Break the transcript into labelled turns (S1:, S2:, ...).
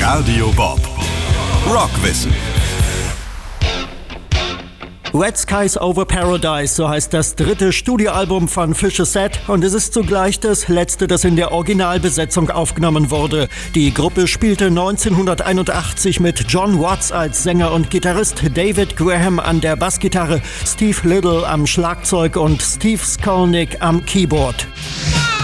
S1: Radio Bob. Rockwissen.
S2: Red Skies Over Paradise, so heißt das dritte Studioalbum von Fish Set, und es ist zugleich das letzte, das in der Originalbesetzung aufgenommen wurde. Die Gruppe spielte 1981 mit John Watts als Sänger und Gitarrist, David Graham an der Bassgitarre, Steve Little am Schlagzeug und Steve Skolnick am Keyboard.